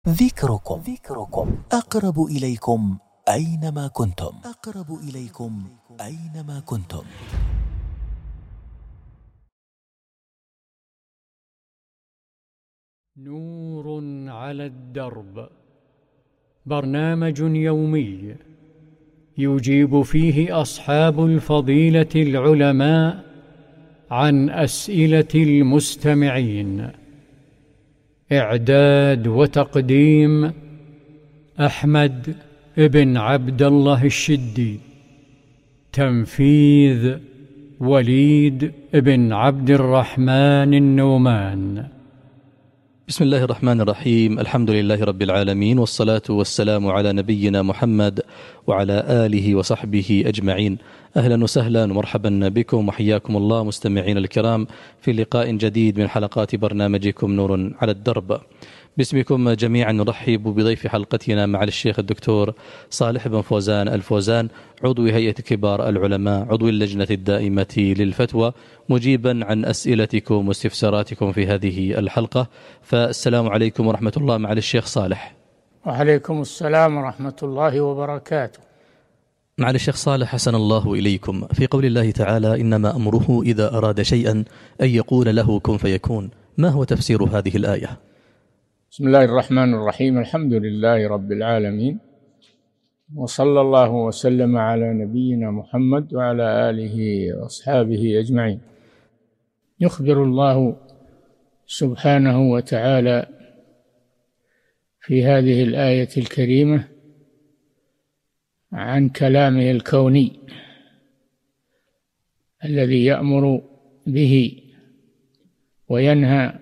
ذكركم أقرب إليكم أينما كنتم. نور على الدرب، برنامج يومي يجيب فيه أصحاب الفضيلة العلماء عن أسئلة المستمعين. إعداد وتقديم أحمد بن عبد الله الشدي. تنفيذ وليد بن عبد الرحمن النومان. بسم الله الرحمن الرحيم. الحمد لله رب العالمين، والصلاة والسلام على نبينا محمد وعلى آله وصحبه أجمعين. أهلا وسهلا ومرحبا بكم وحياكم الله مستمعين الكرام في لقاء جديد من حلقات برنامجكم نور على الدرب. باسمكم جميعا نرحب بضيف حلقتنا مع الشيخ الدكتور صالح بن فوزان الفوزان، عضو هيئة كبار العلماء، عضو اللجنة الدائمة للفتوى، مجيبا عن أسئلتكم واستفساراتكم في هذه الحلقة. فالسلام عليكم ورحمة الله مع الشيخ صالح. وعليكم السلام ورحمة الله وبركاته. مع الشيخ صالح، حسن الله إليكم. في قول الله تعالى: إنما أمره إذا أراد شيئا أن يقول له كن فيكون، ما هو تفسير هذه الآية؟ بسم الله الرحمن الرحيم. الحمد لله رب العالمين، وصلى الله وسلم على نبينا محمد وعلى آله وأصحابه أجمعين. يخبر الله سبحانه وتعالى في هذه الآية الكريمة عن كلامه الكوني الذي يأمر به وينهى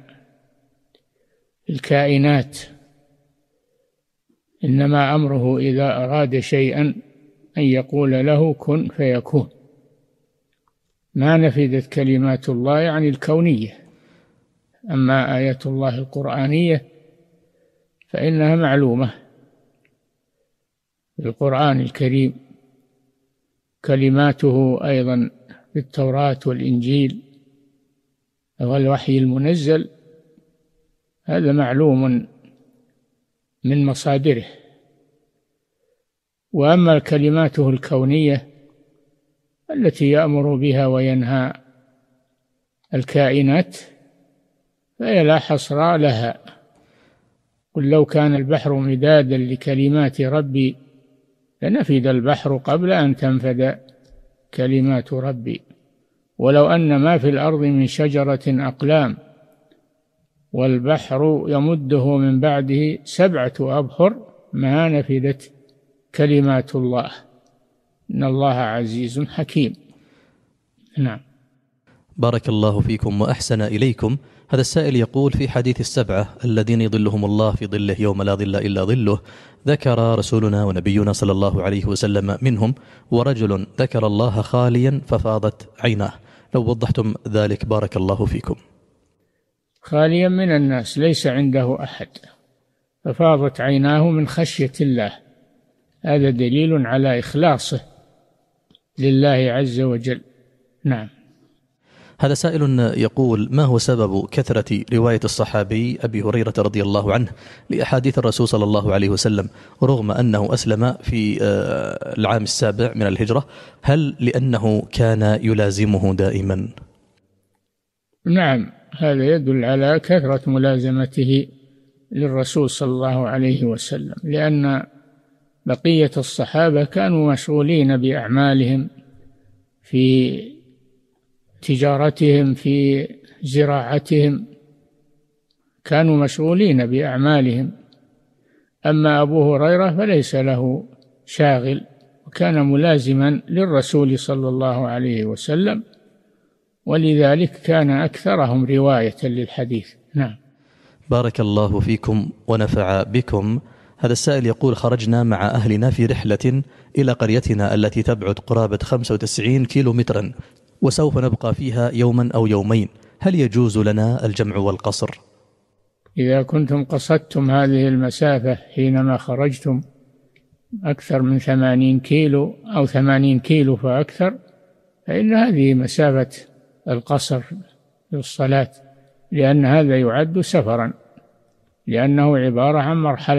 الكائنات. إنما أمره إذا أراد شيئا أن يقول له كن فيكون. ما نفذت كلمات الله عن الكونية. أما آيات الله القرآنية فإنها معلومة في القرآن الكريم، كلماته أيضا في التوراة والإنجيل والوحي المنزل، هذا معلوم من مصادره. وأما كلماته الكونية التي يأمر بها وينهى الكائنات فهي لا حصر لها. قل لو كان البحر مدادا لكلمات ربي لنفد البحر قبل أن تنفد كلمات ربي ولو أن ما في الأرض من شجرة أقلام والبحر يمده من بعده 7 أبحر ما نفدت كلمات الله إن الله عزيز حكيم. نعم. بارك الله فيكم وأحسن إليكم. هذا السائل يقول: في حديث 7 الذين يظلهم الله في ظله يوم لا ظل إلا ظله، ذكر رسولنا ونبينا صلى الله عليه وسلم منهم ورجل ذكر الله خاليا ففاضت عيناه. لو وضحتم ذلك بارك الله فيكم. خاليا من الناس، ليس عنده أحد، ففاضت عيناه من خشية الله. هذا دليل على إخلاصه لله عز وجل. نعم. هذا سائل يقول: ما هو سبب كثرة رواية الصحابي أبي هريرة رضي الله عنه لأحاديث الرسول صلى الله عليه وسلم رغم أنه أسلم في العام 7 من الهجرة؟ هل لأنه كان يلازمه دائما؟ نعم، هذا يدل على كثرة ملازمته للرسول صلى الله عليه وسلم، لأن بقية الصحابة كانوا مشغولين بأعمالهم، في تجارتهم، في زراعتهم، كانوا مشغولين بأعمالهم. أما أبو هريرة فليس له شاغل، وكان ملازما للرسول صلى الله عليه وسلم، ولذلك كان أكثرهم رواية للحديث. نعم. بارك الله فيكم ونفع بكم. هذا السائل يقول: خرجنا مع أهلنا في رحلة إلى قريتنا التي تبعد قرابة 95 كيلومترا، وسوف نبقى فيها يوما أو يومين، هل يجوز لنا الجمع والقصر؟ إذا كنتم قصدتم هذه المسافة حينما خرجتم أكثر من 80 كيلو أو 80 كيلو فأكثر، فإن هذه مسافة القصر للصلاة، لأن هذا يعد سفرا، لأنه عبارة عن مرحلة